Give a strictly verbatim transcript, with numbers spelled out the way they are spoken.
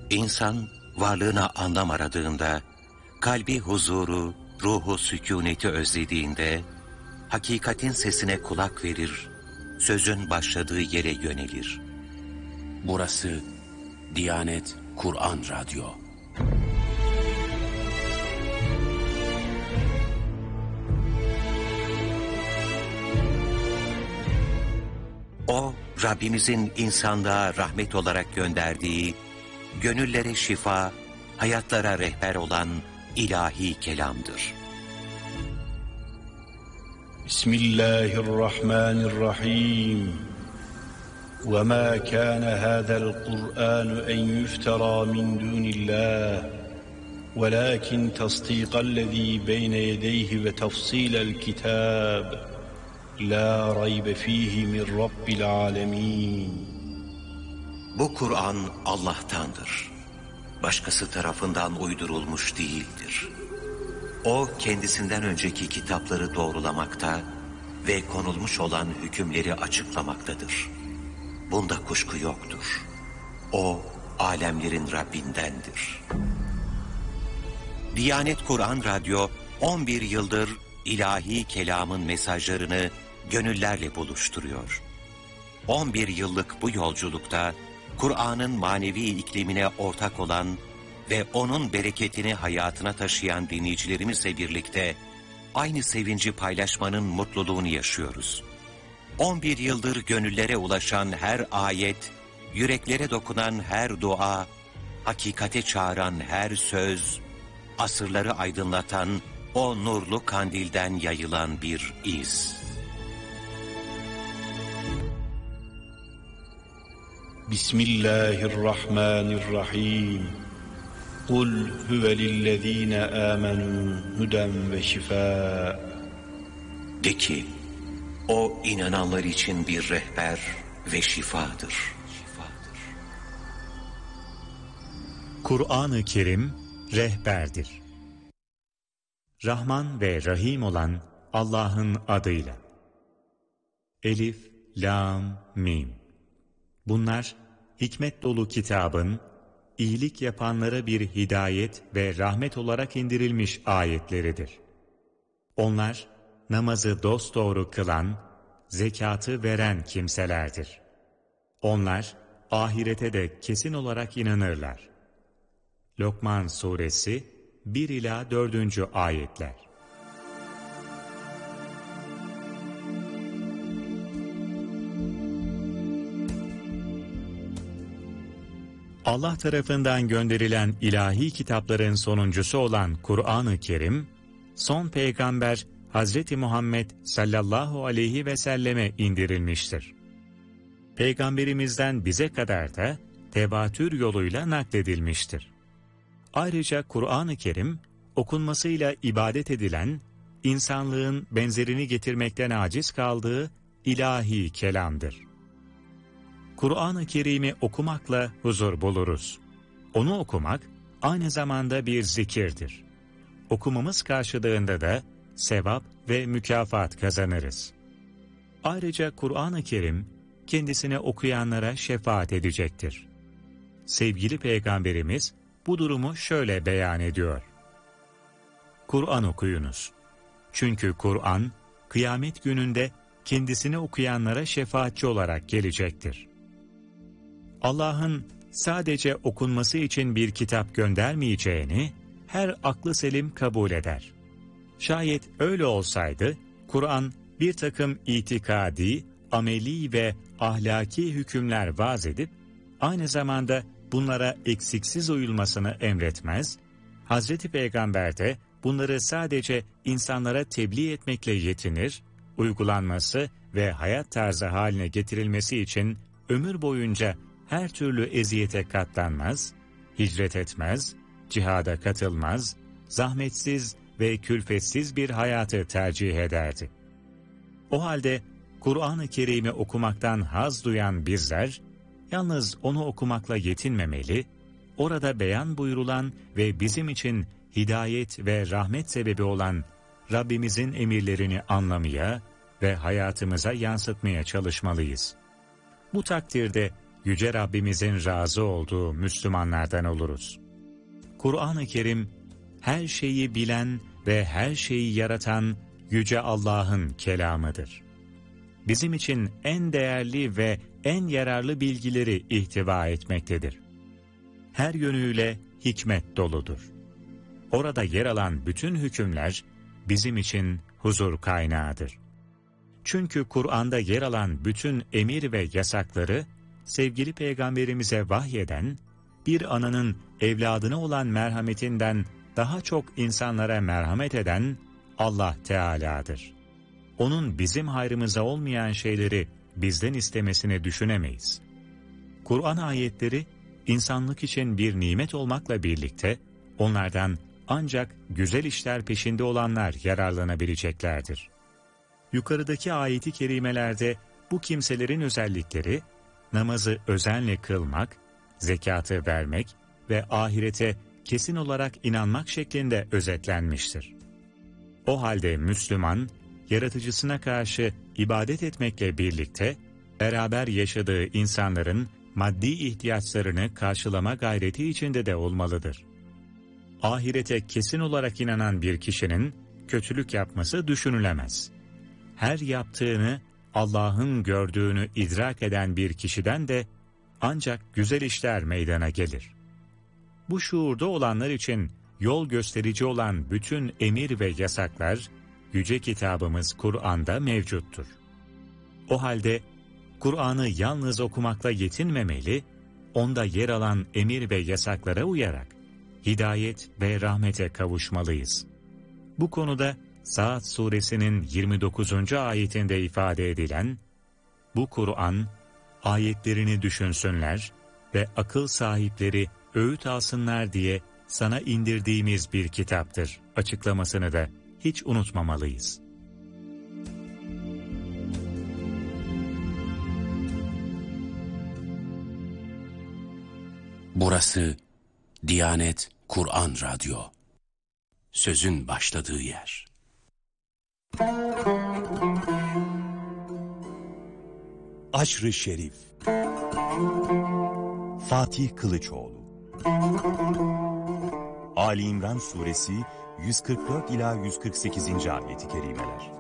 İnsan varlığına anlam aradığında, kalbi huzuru, ruhu sükûneti özlediğinde, hakikatin sesine kulak verir, sözün başladığı yere yönelir. Burası Diyanet Kur'an Radyo. O, Rabbimizin insanlığa rahmet olarak gönderdiği, gönüllere şifa, hayatlara rehber olan ilahi kelamdır. Bismillahirrahmanirrahim. وَمَا كَانَ هَذَا الْقُرْآنُ أَنْ يُفْتَرَى مِنْ دُونِ اللّٰهِ وَلَكِنْ تَصْدِيقَ الَّذ۪ي بَيْنَ يَدَيْهِ وَتَفْصِيلَ الْكِتَابِ لَا رَيْبَ ف۪يهِ مِنْ رَبِّ الْعَالَمِينَ. Bu Kur'an Allah'tandır. Başkası tarafından uydurulmuş değildir. O, kendisinden önceki kitapları doğrulamakta ve konulmuş olan hükümleri açıklamaktadır. Bunda kuşku yoktur. O, alemlerin Rabbindendir. Diyanet Kur'an Radyo, on bir yıldır ilahi kelamın mesajlarını gönüllerle buluşturuyor. on bir yıllık bu yolculukta, Kur'an'ın manevi iklimine ortak olan ve onun bereketini hayatına taşıyan dinleyicilerimizle birlikte aynı sevinci paylaşmanın mutluluğunu yaşıyoruz. on bir yıldır gönüllere ulaşan her ayet, yüreklere dokunan her dua, hakikate çağıran her söz, asırları aydınlatan o nurlu kandilden yayılan bir iz. Bismillahirrahmanirrahim. Kul huve lillezine amenu huden ve şifa. De ki, o inananlar için bir rehber ve şifadır. Kur'an-ı Kerim rehberdir. Rahman ve Rahim olan Allah'ın adıyla. Elif, Lam, Mim. Bunlar hikmet dolu kitabın, iyilik yapanlara bir hidayet ve rahmet olarak indirilmiş ayetleridir. Onlar, namazı dosdoğru kılan, zekatı veren kimselerdir. Onlar, ahirete de kesin olarak inanırlar. Lokman Suresi bir ila dördüncü ayetler. Allah tarafından gönderilen ilahi kitapların sonuncusu olan Kur'an-ı Kerim, son peygamber Hazreti Muhammed sallallahu aleyhi ve selleme indirilmiştir. Peygamberimizden bize kadar da tevatür yoluyla nakledilmiştir. Ayrıca Kur'an-ı Kerim, okunmasıyla ibadet edilen, insanlığın benzerini getirmekten aciz kaldığı ilahi kelamdır. Kur'an-ı Kerim'i okumakla huzur buluruz. Onu okumak aynı zamanda bir zikirdir. Okumamız karşılığında da sevap ve mükafat kazanırız. Ayrıca Kur'an-ı Kerim kendisine okuyanlara şefaat edecektir. Sevgili Peygamberimiz bu durumu şöyle beyan ediyor. Kur'an okuyunuz. Çünkü Kur'an kıyamet gününde kendisini okuyanlara şefaatçi olarak gelecektir. Allah'ın sadece okunması için bir kitap göndermeyeceğini her aklı selim kabul eder. Şayet öyle olsaydı, Kur'an bir takım itikadi, ameli ve ahlaki hükümler vaz edip, aynı zamanda bunlara eksiksiz uyulmasını emretmez, Hazreti Peygamber de bunları sadece insanlara tebliğ etmekle yetinir, uygulanması ve hayat tarzı haline getirilmesi için ömür boyunca her türlü eziyete katlanmaz, hicret etmez, cihada katılmaz, zahmetsiz ve külfetsiz bir hayatı tercih ederdi. O halde Kur'an-ı Kerim'i okumaktan haz duyan bizler, yalnız onu okumakla yetinmemeli, orada beyan buyurulan ve bizim için hidayet ve rahmet sebebi olan Rabbimizin emirlerini anlamaya ve hayatımıza yansıtmaya çalışmalıyız. Bu takdirde Yüce Rabbimizin razı olduğu Müslümanlardan oluruz. Kur'an-ı Kerim, her şeyi bilen ve her şeyi yaratan Yüce Allah'ın kelamıdır. Bizim için en değerli ve en yararlı bilgileri ihtiva etmektedir. Her yönüyle hikmet doludur. Orada yer alan bütün hükümler bizim için huzur kaynağıdır. Çünkü Kur'an'da yer alan bütün emir ve yasakları sevgili Peygamberimize vahyeden, bir ananın evladına olan merhametinden daha çok insanlara merhamet eden Allah Teala'dır. Onun bizim hayrımıza olmayan şeyleri bizden istemesini düşünemeyiz. Kur'an ayetleri insanlık için bir nimet olmakla birlikte onlardan ancak güzel işler peşinde olanlar yararlanabileceklerdir. Yukarıdaki ayeti kerimelerde bu kimselerin özellikleri, namazı özenle kılmak, zekatı vermek ve ahirete kesin olarak inanmak şeklinde özetlenmiştir. O halde Müslüman, yaratıcısına karşı ibadet etmekle birlikte, beraber yaşadığı insanların maddi ihtiyaçlarını karşılama gayreti içinde de olmalıdır. Ahirete kesin olarak inanan bir kişinin kötülük yapması düşünülemez. Her yaptığını Allah'ın gördüğünü idrak eden bir kişiden de ancak güzel işler meydana gelir. Bu şuurda olanlar için yol gösterici olan bütün emir ve yasaklar, Yüce Kitabımız Kur'an'da mevcuttur. O halde Kur'an'ı yalnız okumakla yetinmemeli, onda yer alan emir ve yasaklara uyarak hidayet ve rahmete kavuşmalıyız. Bu konuda Saat suresinin yirmi dokuzuncu ayetinde ifade edilen, bu Kur'an, ayetlerini düşünsünler ve akıl sahipleri öğüt alsınlar diye sana indirdiğimiz bir kitaptır açıklamasını da hiç unutmamalıyız. Burası Diyanet Kur'an Radyo. Sözün başladığı yer. Aşr-ı Şerif Fatih Kılıçoğlu Ali İmran Suresi yüz kırk dört ila yüz kırk sekizinci ayet-i kerimeler.